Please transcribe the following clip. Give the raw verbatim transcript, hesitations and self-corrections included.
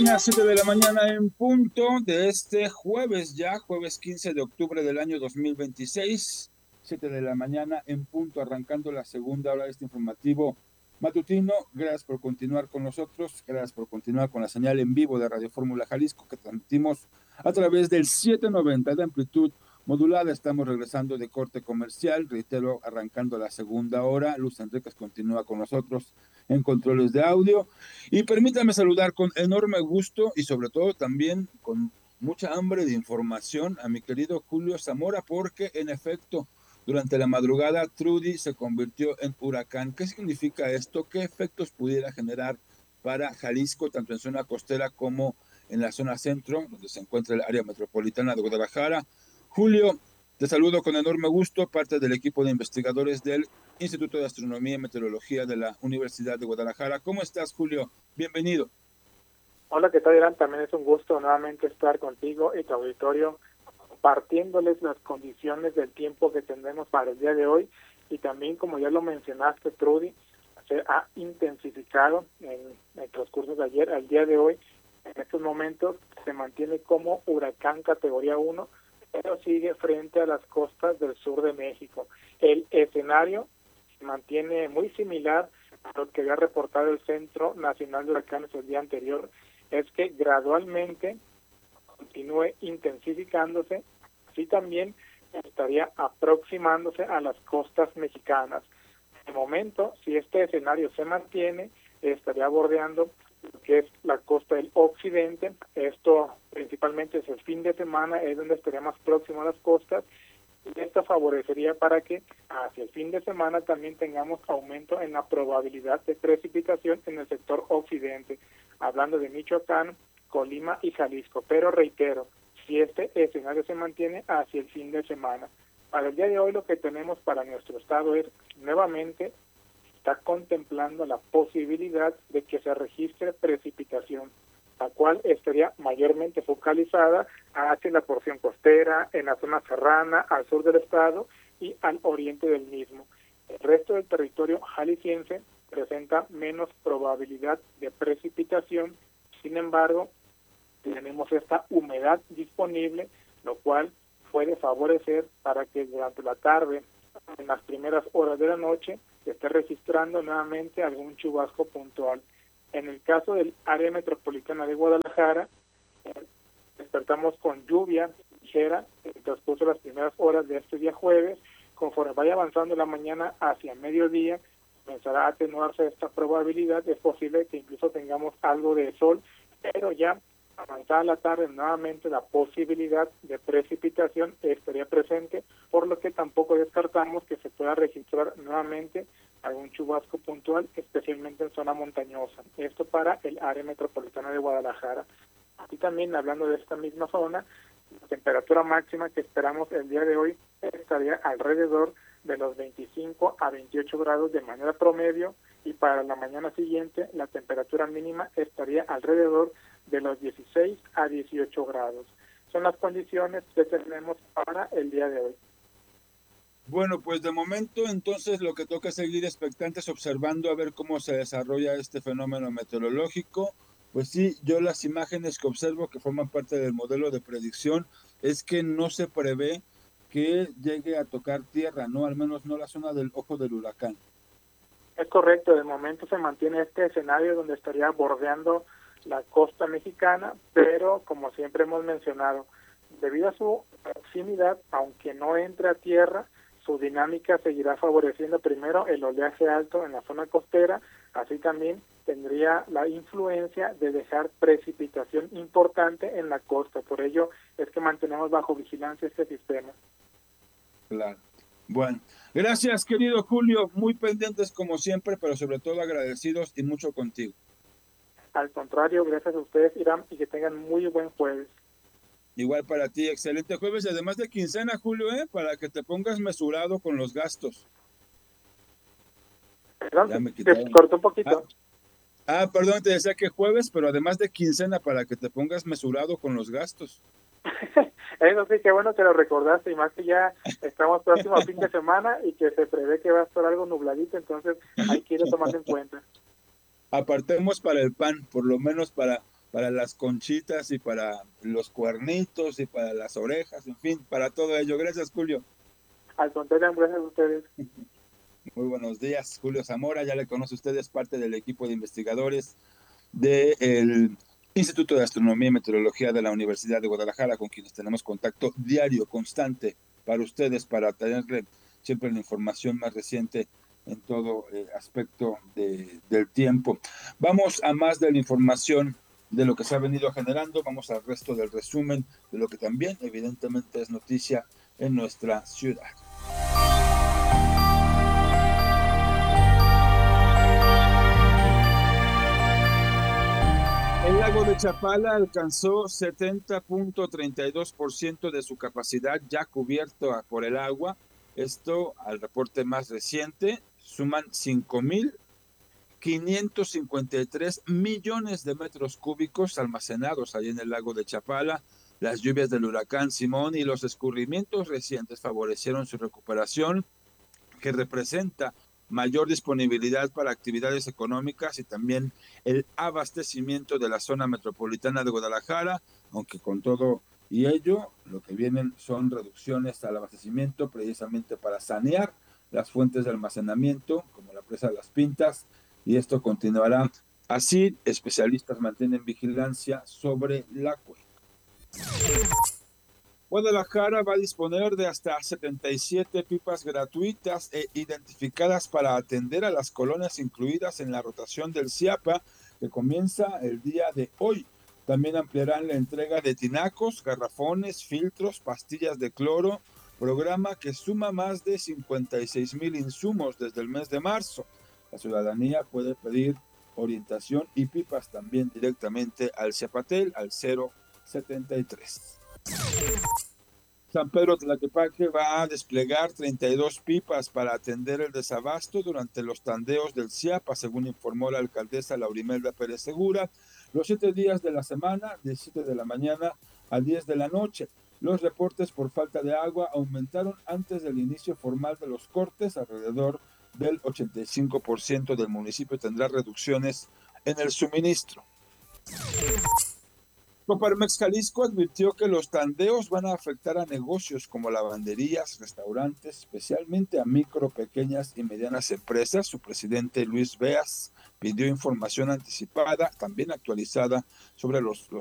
Siete de la mañana en punto de este jueves ya, jueves quince de octubre del año dos mil veintiséis, siete de la mañana en punto, arrancando la segunda hora de este informativo matutino. Gracias por continuar con nosotros, gracias por continuar con la señal en vivo de Radio Fórmula Jalisco que transmitimos a través del setecientos noventa de amplitud modulada. Estamos regresando de corte comercial, reitero, arrancando la segunda hora. Luz Enríquez continúa con nosotros en controles de audio. Y permítame saludar con enorme gusto y sobre todo también con mucha hambre de información a mi querido Julio Zamora, porque en efecto, durante la madrugada, Trudy se convirtió en huracán. ¿Qué significa esto? ¿Qué efectos pudiera generar para Jalisco, tanto en zona costera como en la zona centro, donde se encuentra el área metropolitana de Guadalajara? Julio, te saludo con enorme gusto, parte del equipo de investigadores del Instituto de Astronomía y Meteorología de la Universidad de Guadalajara. ¿Cómo estás, Julio? Bienvenido. Hola, ¿qué tal, Irán? También es un gusto nuevamente estar contigo y tu auditorio, compartiéndoles las condiciones del tiempo que tendremos para el día de hoy. Y también, como ya lo mencionaste, Trudy, se ha intensificado en el transcurso de ayer al día de hoy. En estos momentos se mantiene como huracán categoría uno, pero sigue frente a las costas del sur de México. El escenario se mantiene muy similar a lo que había reportado el Centro Nacional de Huracanes el día anterior, es que gradualmente continúe intensificándose, así también estaría aproximándose a las costas mexicanas. De momento, si este escenario se mantiene, estaría bordeando lo que es la costa del occidente. Esto principalmente es el fin de semana, es donde estaría más próximo a las costas, y esto favorecería para que hacia el fin de semana también tengamos aumento en la probabilidad de precipitación en el sector occidente, hablando de Michoacán, Colima y Jalisco. Pero reitero, si este escenario se mantiene hacia el fin de semana. Para el día de hoy lo que tenemos para nuestro estado es, nuevamente, está contemplando la posibilidad de que se registre precipitación, la cual estaría mayormente focalizada hacia la porción costera, en la zona serrana, al sur del estado y al oriente del mismo. El resto del territorio jalisciense presenta menos probabilidad de precipitación. Sin embargo, tenemos esta humedad disponible, lo cual puede favorecer para que durante la tarde, en las primeras horas de la noche, se esté registrando nuevamente algún chubasco puntual. En el caso del área metropolitana de Guadalajara, eh, despertamos con lluvia ligera en el transcurso de las primeras horas de este día jueves. Conforme vaya avanzando la mañana hacia mediodía, comenzará a atenuarse esta probabilidad. Es posible que incluso tengamos algo de sol, pero ya avanzada la tarde nuevamente la posibilidad de precipitación estaría presente, por lo que tampoco descartamos que se pueda registrar nuevamente algún chubasco puntual, especialmente en zona montañosa. Esto para el área metropolitana de Guadalajara. Y también, hablando de esta misma zona, la temperatura máxima que esperamos el día de hoy estaría alrededor de los veinticinco a veintiocho grados de manera promedio, y para la mañana siguiente la temperatura mínima estaría alrededor de los dieciséis a dieciocho grados. Son las condiciones que tenemos para el día de hoy. Bueno, pues de momento entonces lo que toca es seguir expectantes, observando a ver cómo se desarrolla este fenómeno meteorológico. Pues sí, yo las imágenes que observo que forman parte del modelo de predicción es que no se prevé que llegue a tocar tierra, ¿no? Al menos no la zona del ojo del huracán. Es correcto, de momento se mantiene este escenario donde estaría bordeando la costa mexicana, pero como siempre hemos mencionado, debido a su proximidad, aunque no entre a tierra, su dinámica seguirá favoreciendo primero el oleaje alto en la zona costera, así también tendría la influencia de dejar precipitación importante en la costa. Por ello es que mantenemos bajo vigilancia este sistema. Claro. Bueno, gracias, querido Julio, muy pendientes como siempre, pero sobre todo agradecidos y mucho contigo. Al contrario, gracias a ustedes, Irán, y que tengan muy buen jueves. Igual para ti, excelente jueves y además de quincena, Julio, ¿eh? Para que te pongas mesurado con los gastos. Perdón, Ya me te, te quitaron. cortó un Ah, poquito. ah, perdón, te decía que jueves, pero además de quincena para que te pongas mesurado con los gastos. Eso sí, qué bueno que lo recordaste, y más que ya estamos próximo a fin de semana y que se prevé que va a estar algo nubladito, entonces hay que ir tomando en cuenta. Apartemos para el pan, por lo menos para para las conchitas y para los cuernitos y para las orejas, en fin, para todo ello. Gracias, Julio. Al contrario, gracias a ustedes. Muy buenos días, Julio Zamora, ya le conoce usted, es parte del equipo de investigadores del Instituto de Astronomía y Meteorología de la Universidad de Guadalajara, con quienes tenemos contacto diario, constante, para ustedes, para tenerle siempre la información más reciente en todo eh, aspecto de, del tiempo. Vamos a más de la información de lo que se ha venido generando, vamos al resto del resumen de lo que también evidentemente es noticia en nuestra ciudad. El lago de Chapala alcanzó setenta punto treinta y dos por ciento de su capacidad ya cubierto por el agua. Esto, al reporte más reciente, suman cinco mil quinientos cincuenta y tres millones de metros cúbicos almacenados ahí en el lago de Chapala. Las lluvias del huracán Simón y los escurrimientos recientes favorecieron su recuperación, que representa mayor disponibilidad para actividades económicas y también el abastecimiento de la zona metropolitana de Guadalajara, aunque con todo y ello, lo que vienen son reducciones al abastecimiento precisamente para sanear las fuentes de almacenamiento, como la presa de las Pintas, y esto continuará así. Especialistas mantienen vigilancia sobre la cuenca. Guadalajara va a disponer de hasta setenta y siete pipas gratuitas e identificadas para atender a las colonias incluidas en la rotación del CIAPA, que comienza el día de hoy. También ampliarán la entrega de tinacos, garrafones, filtros, pastillas de cloro, programa que suma más de cincuenta y seis mil insumos desde el mes de marzo. La ciudadanía puede pedir orientación y pipas también directamente al Ciapatel, al cero setenta y tres. San Pedro Tlaquepaque va a desplegar treinta y dos pipas para atender el desabasto durante los tandeos del CIAPA, según informó la alcaldesa Laurimelda Pérez Segura, los siete días de la semana, de siete de la mañana a diez de la noche. Los reportes por falta de agua aumentaron antes del inicio formal de los cortes. Alrededor del ochenta y cinco por ciento del municipio tendrá reducciones en el suministro. Coparmex Jalisco advirtió que los tandeos van a afectar a negocios como lavanderías, restaurantes, especialmente a micro, pequeñas y medianas empresas. Su presidente Luis Beas pidió información anticipada, también actualizada, sobre los, los